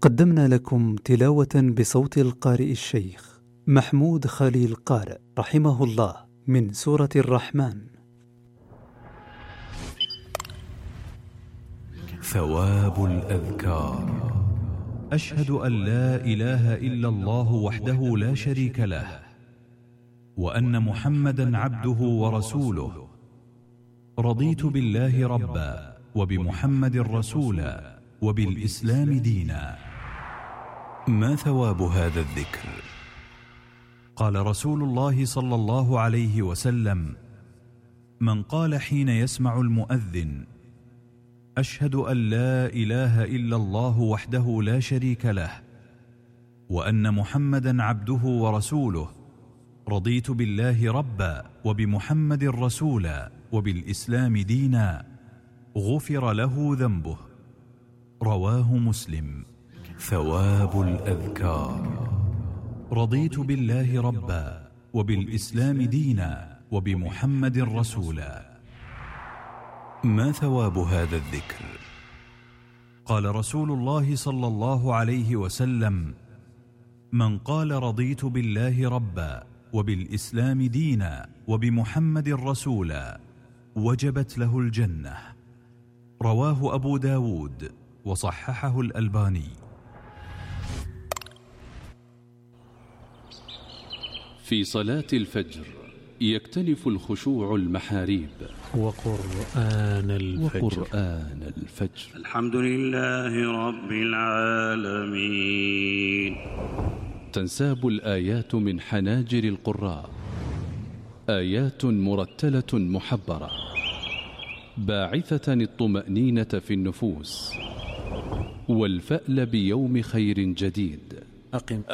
قدمنا لكم تلاوة بصوت القارئ الشيخ محمود خليل قارئ رحمه الله من سورة الرحمن. ثواب الأذكار. أشهد أن لا إله إلا الله وحده لا شريك له، وأن محمدا عبده ورسوله. رضيت بالله ربا، وبمحمد رسولا، وبالإسلام دينا. ما ثواب هذا الذكر؟ قال رسول الله صلى الله عليه وسلم: من قال حين يسمع المؤذن: أشهد أن لا إله إلا الله وحده لا شريك له، وأن محمدا عبده ورسوله. رضيت بالله ربا، وبمحمد رسولا، وبالإسلام دينا. غفر له ذنبه. رواه مسلم. ثواب الأذكار. رضيت بالله ربا، وبالإسلام دينا، وبمحمد رسولا. ما ثواب هذا الذكر؟ قال رسول الله صلى الله عليه وسلم: من قال رضيت بالله ربا، وبالإسلام دينا، وبمحمد رسولا، وجبت له الجنة. رواه أبو داود وصححه الألباني. في صلاة الفجر يكتنف الخشوع المحاريب. وقرآن الفجر. الحمد لله رب العالمين. تنساب الآيات من حناجر القراء، آيات مرتلة محبرة، باعثة الطمأنينة في النفوس والفأل بيوم خير جديد.